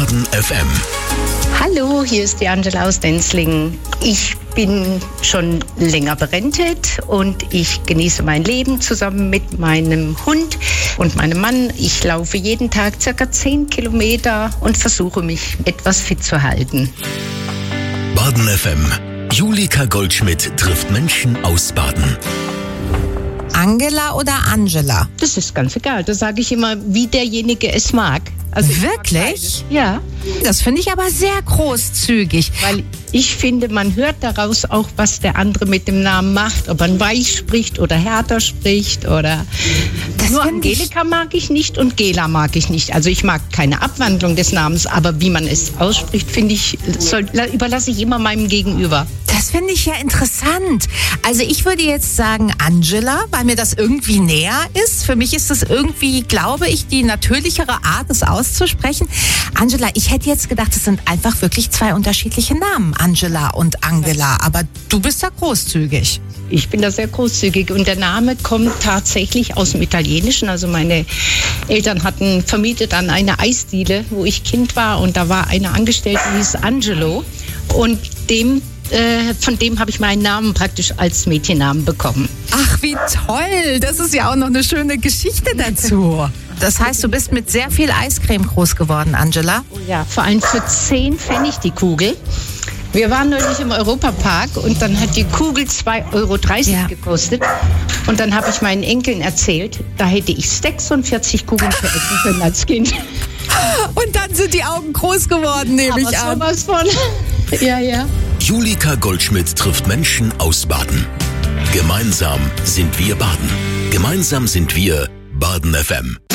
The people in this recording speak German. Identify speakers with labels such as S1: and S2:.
S1: Baden FM.
S2: Hallo, hier ist die Angela aus Denzlingen. Ich bin schon länger berentet und ich genieße mein Leben zusammen mit meinem Hund und meinem Mann. Ich laufe jeden Tag ca. 10 Kilometer und versuche mich etwas fit zu halten.
S1: Baden FM. Julika Goldschmidt trifft Menschen aus Baden.
S3: Angela oder Angela?
S2: Das ist ganz egal. Da sage ich immer, wie derjenige es mag. Also
S3: wirklich?
S2: Ja.
S3: Das finde ich aber sehr großzügig.
S2: Weil ich finde, man hört daraus auch, was der andere mit dem Namen macht. Ob er weich spricht oder härter spricht oder... Nur Angelika mag ich nicht und Gela mag ich nicht. Also ich mag keine Abwandlung des Namens, aber wie man es ausspricht, finde ich, überlasse ich immer meinem Gegenüber.
S3: Das finde ich ja interessant. Also ich würde jetzt sagen Angela, weil mir das irgendwie näher ist. Für mich ist das irgendwie, glaube ich, die natürlichere Art, es auszusprechen. Angela, ich hätte jetzt gedacht, es sind einfach wirklich zwei unterschiedliche Namen, Angela und Angela. Aber du bist da großzügig.
S2: Ich bin da sehr großzügig und der Name kommt tatsächlich aus dem Italienischen. Also meine Eltern hatten vermietet an einer Eisdiele, wo ich Kind war, und da war eine Angestellte, die hieß Angelo, und von dem habe ich meinen Namen praktisch als Mädchennamen bekommen.
S3: Ach, wie toll! Das ist ja auch noch eine schöne Geschichte dazu. Das heißt, du bist mit sehr viel Eiscreme groß geworden, Angela?
S2: Oh ja, vor allem für 10 Pfennig die Kugel. Wir waren neulich im Europapark und dann hat die Kugel 2,30 € gekostet. Und dann habe ich meinen Enkeln erzählt, da hätte ich 46 Kugeln veressen können als Kind.
S3: Und dann sind die Augen groß geworden, nehme ich an.
S2: Sowas von. Ja.
S1: Julika Goldschmidt trifft Menschen aus Baden. Gemeinsam sind wir Baden. Gemeinsam sind wir Baden FM.